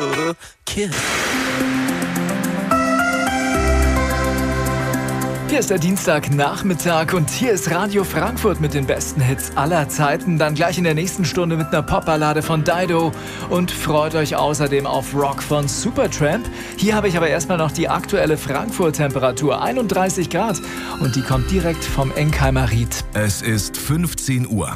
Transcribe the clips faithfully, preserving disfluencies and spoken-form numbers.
Kiss. Hier ist der Dienstagnachmittag und hier ist Radio Frankfurt mit den besten Hits aller Zeiten. Dann gleich in der nächsten Stunde mit einer Popballade von Dido und freut euch außerdem auf Rock von Supertramp. Hier habe ich aber erstmal noch die aktuelle Frankfurt-Temperatur, einunddreißig Grad, und die kommt direkt vom Enkheimer Ried. Es ist fünfzehn Uhr.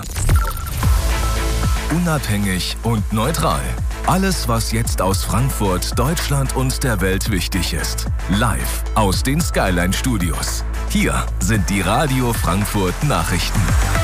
Unabhängig und neutral. Alles, was jetzt aus Frankfurt, Deutschland und der Welt wichtig ist. Live aus den Skyline Studios. Hier sind die Radio Frankfurt Nachrichten.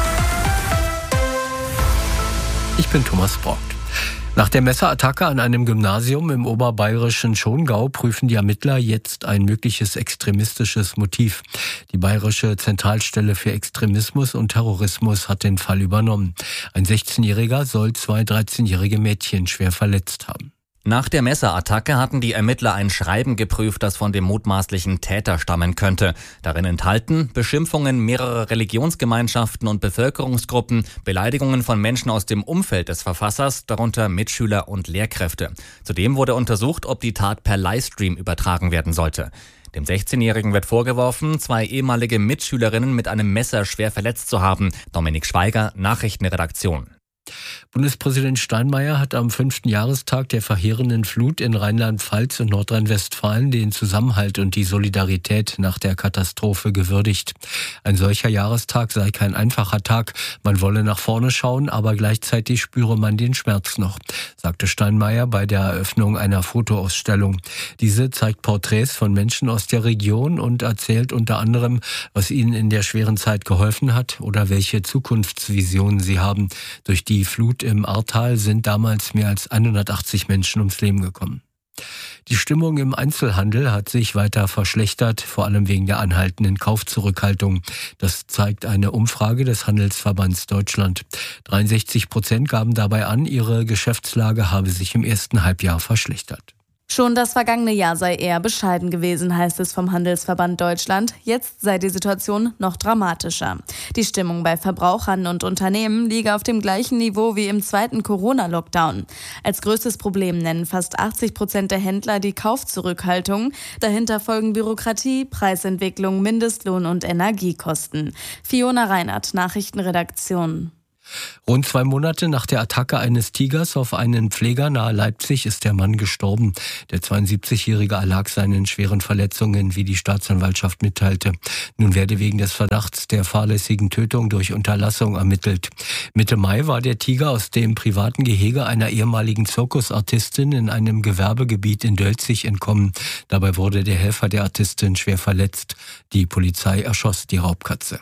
Ich bin Thomas Brock. Nach der Messerattacke an einem Gymnasium im oberbayerischen Schongau prüfen die Ermittler jetzt ein mögliches extremistisches Motiv. Die Bayerische Zentralstelle für Extremismus und Terrorismus hat den Fall übernommen. Ein sechzehnjähriger soll zwei dreizehnjährige Mädchen schwer verletzt haben. Nach der Messerattacke hatten die Ermittler ein Schreiben geprüft, das von dem mutmaßlichen Täter stammen könnte. Darin enthalten Beschimpfungen mehrerer Religionsgemeinschaften und Bevölkerungsgruppen, Beleidigungen von Menschen aus dem Umfeld des Verfassers, darunter Mitschüler und Lehrkräfte. Zudem wurde untersucht, ob die Tat per Livestream übertragen werden sollte. Dem sechzehnjährigen wird vorgeworfen, zwei ehemalige Mitschülerinnen mit einem Messer schwer verletzt zu haben. Dominik Schweiger, Nachrichtenredaktion. Bundespräsident Steinmeier hat am fünften Jahrestag der verheerenden Flut in Rheinland-Pfalz und Nordrhein-Westfalen den Zusammenhalt und die Solidarität nach der Katastrophe gewürdigt. Ein solcher Jahrestag sei kein einfacher Tag. Man wolle nach vorne schauen, aber gleichzeitig spüre man den Schmerz noch, sagte Steinmeier bei der Eröffnung einer Fotoausstellung. Diese zeigt Porträts von Menschen aus der Region und erzählt unter anderem, was ihnen in der schweren Zeit geholfen hat oder welche Zukunftsvisionen sie haben. Durch die Flut im Ahrtal sind damals mehr als hundertachtzig Menschen ums Leben gekommen. Die Stimmung im Einzelhandel hat sich weiter verschlechtert, vor allem wegen der anhaltenden Kaufzurückhaltung. Das zeigt eine Umfrage des Handelsverbands Deutschland. dreiundsechzig Prozent gaben dabei an, ihre Geschäftslage habe sich im ersten Halbjahr verschlechtert. Schon das vergangene Jahr sei eher bescheiden gewesen, heißt es vom Handelsverband Deutschland. Jetzt sei die Situation noch dramatischer. Die Stimmung bei Verbrauchern und Unternehmen liege auf dem gleichen Niveau wie im zweiten Corona-Lockdown. Als größtes Problem nennen fast achtzig Prozent der Händler die Kaufzurückhaltung. Dahinter folgen Bürokratie, Preisentwicklung, Mindestlohn und Energiekosten. Fiona Reinhardt, Nachrichtenredaktion. Rund zwei Monate nach der Attacke eines Tigers auf einen Pfleger nahe Leipzig ist der Mann gestorben. Der zweiundsiebzigjährige erlag seinen schweren Verletzungen, wie die Staatsanwaltschaft mitteilte. Nun werde wegen des Verdachts der fahrlässigen Tötung durch Unterlassung ermittelt. Mitte Mai war der Tiger aus dem privaten Gehege einer ehemaligen Zirkusartistin in einem Gewerbegebiet in Dölzig entkommen. Dabei wurde der Helfer der Artistin schwer verletzt. Die Polizei erschoss die Raubkatze.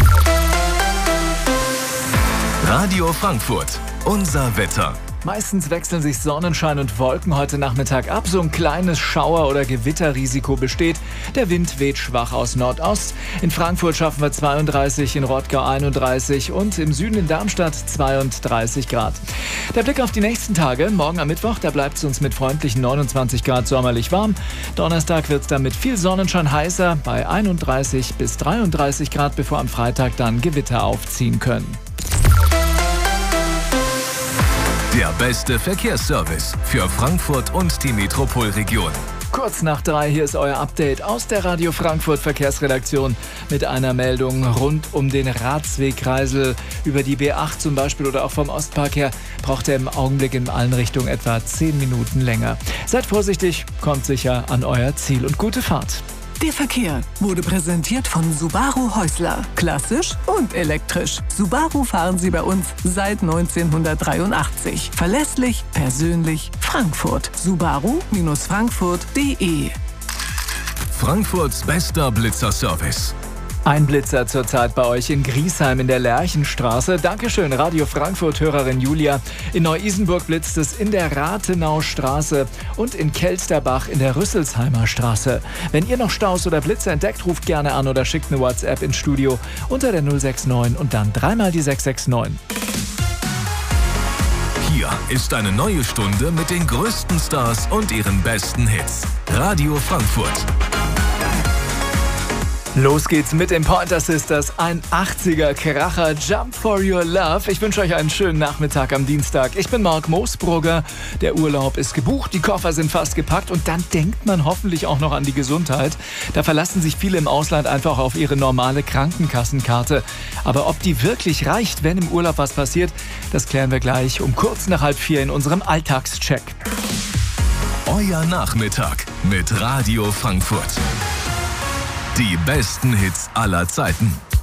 Radio Frankfurt, unser Wetter. Meistens wechseln sich Sonnenschein und Wolken heute Nachmittag ab. So ein kleines Schauer- oder Gewitterrisiko besteht. Der Wind weht schwach aus Nordost. In Frankfurt schaffen wir zweiunddreißig, in Rottgau einunddreißig und im Süden in Darmstadt zweiunddreißig Grad. Der Blick auf die nächsten Tage. Morgen am Mittwoch, da bleibt es uns mit freundlichen neunundzwanzig Grad sommerlich warm. Donnerstag wird es dann mit viel Sonnenschein heißer bei einunddreißig bis dreiunddreißig Grad, bevor am Freitag dann Gewitter aufziehen können. Der beste Verkehrsservice für Frankfurt und die Metropolregion. Kurz nach drei, hier ist euer Update aus der Radio Frankfurt Verkehrsredaktion mit einer Meldung rund um den Ratswegkreisel. Über die B acht zum Beispiel oder auch vom Ostpark her braucht er im Augenblick in allen Richtungen etwa zehn Minuten länger. Seid vorsichtig, kommt sicher an euer Ziel und gute Fahrt. Der Verkehr wurde präsentiert von Subaru Häusler. Klassisch und elektrisch. Subaru fahren Sie bei uns seit neunzehnhundertdreiundachtzig. Verlässlich, persönlich, Frankfurt. Subaru Frankfurt punkt de. Frankfurts bester Blitzerservice. Ein Blitzer zurzeit bei euch in Griesheim in der Lerchenstraße. Dankeschön, Radio Frankfurt-Hörerin Julia. In Neu-Isenburg blitzt es in der Rathenaustraße und in Kelsterbach in der Rüsselsheimer Straße. Wenn ihr noch Staus oder Blitze entdeckt, ruft gerne an oder schickt eine WhatsApp ins Studio unter der null sechs neun und dann dreimal die sechs sechs neun. Hier ist eine neue Stunde mit den größten Stars und ihren besten Hits. Radio Frankfurt. Los geht's mit den Pointer Sisters, ein achtziger Kracher, Jump for Your Love. Ich wünsche euch einen schönen Nachmittag am Dienstag. Ich bin Marc Moosbrugger, der Urlaub ist gebucht, die Koffer sind fast gepackt und dann denkt man hoffentlich auch noch an die Gesundheit. Da verlassen sich viele im Ausland einfach auf ihre normale Krankenkassenkarte. Aber ob die wirklich reicht, wenn im Urlaub was passiert, das klären wir gleich um kurz nach halb vier in unserem Alltagscheck. Euer Nachmittag mit Radio Frankfurt. Die besten Hits aller Zeiten.